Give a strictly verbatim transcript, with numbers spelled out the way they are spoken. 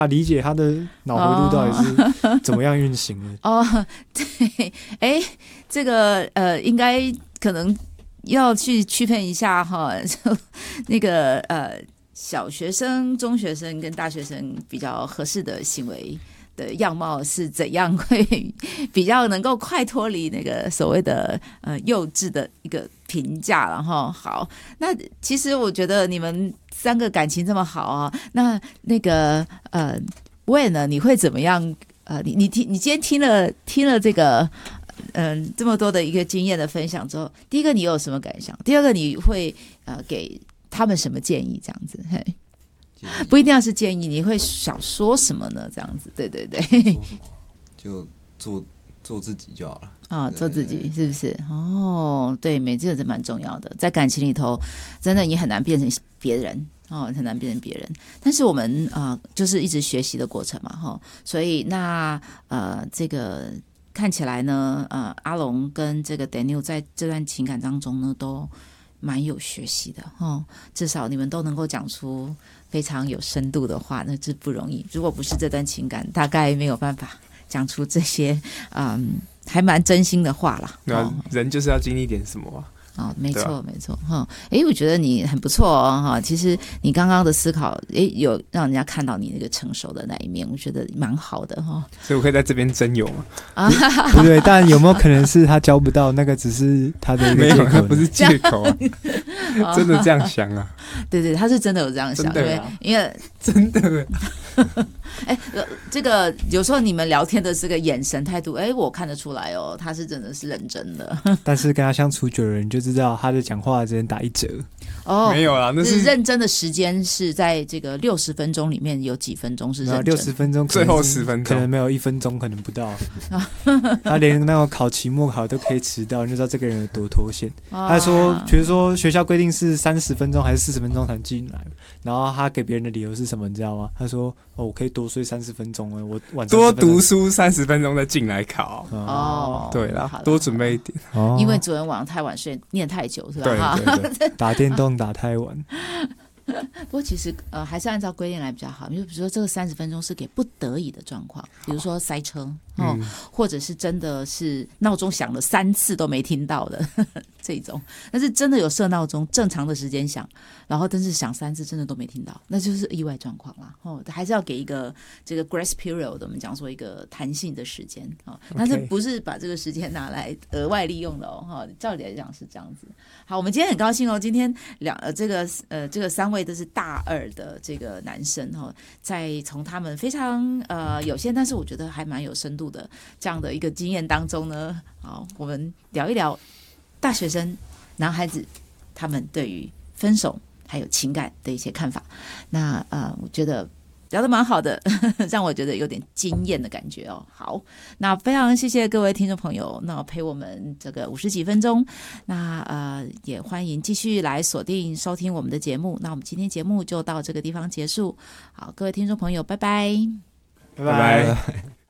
啊，理解他的脑回路到底是怎么样运行的。 哦，对，哎，这个呃，应该可能要去区分一下哈，就那个呃，小学生、中学生跟大学生比较合适的行为的样貌是怎样，会比较能够快脱离那个所谓的呃幼稚的一个评价了哈。好，那其实我觉得你们三个感情这么好啊，那那个呃，魏呢，你会怎么样？呃，你你听，你今天听了听了这个嗯、呃、这么多的一个经验的分享之后，第一个你有什么感想？第二个你会呃给他们什么建议？这样子，嘿。不一定要是建议，你会想说什么呢？这样子，对对对， 就做做自己就好了啊、哦，做自己是不是？哦，对，美这个是蛮重要的，在感情里头，真的你很难变成别人哦，很难变成别人。但是我们啊、呃，就是一直学习的过程嘛，哈、哦，所以那呃，这个看起来呢，呃，阿龙跟这个 Daniel 在这段情感当中呢，都蛮有学习的哦，至少你们都能够讲出非常有深度的话，那这不容易。如果不是这段情感，大概没有办法讲出这些嗯，还蛮真心的话啦。 对啊，哦、人就是要经历点什么啊。 哦，没错、啊、没错哈，哎，我觉得你很不错哦哈。其实你刚刚的思考，哎，有让人家看到你那个成熟的那一面，我觉得蛮好的哈。 所以我可以在这边真有吗？ 啊，不对，但有没有可能是他交不到？那个只是他的一个借口， 没有，不是借口啊，真的这样想啊。 对对，他是真的有这样想， 真的、啊、 因为因为真的。 哎，这个有时候你们聊天的这个眼神态度，哎，我看得出来哦，他是真的是认真的。 但是跟他相处久了，你就知道他的讲话只能打一折。 哦， 没有啦，那是认真的时间是在这个六十分钟里面有几分钟是认真？ 六十分钟， 最后十分钟可能没有一分钟，可能不到。他连那种考期末考都可以迟到，你就知道这个人有多脱线。啊、他说，比如说学校规定是三十分钟还是四十分钟才进来，然后他给别人的理由是什么？你知道吗？他说：“哦，我可以多睡三十分钟，我晚上多读书三十分钟再进来考。” 哦， 对啦，多准备一点。 哦，因为昨天晚上太晚睡，念太久是吧？ 对对对， 打电动打太晚。 不过其实呃还是按照规定来比较好，因为比如说这个三十分钟是给不得已的状况，比如说塞车哦、嗯，或者是真的是闹钟响了三次都没听到的呵呵这种，但是真的有设闹钟正常的时间响，然后但是响三次真的都没听到，那就是意外状况啦哦，还是要给一个这个 grace period， 我们讲说一个弹性的时间哦，但是不是把这个时间拿来额外利用的哦，哈，照理来讲是这样子。好，我们今天很高兴哦，今天两呃这个呃这个三位都是大二的这个男生哦，在从他们非常呃有限，但是我觉得还蛮有深度的这样的一个经验当中呢，好，我们聊一聊大学生男孩子他们对于分手还有情感的一些看法。那呃，我觉得聊得蛮好的，让我觉得有点惊艳的感觉哦。好，那非常谢谢各位听众朋友，那陪我们这个五十几分钟，那呃也欢迎继续来锁定收听我们的节目。那我们今天节目就到这个地方结束。好，各位听众朋友，拜拜， 拜拜。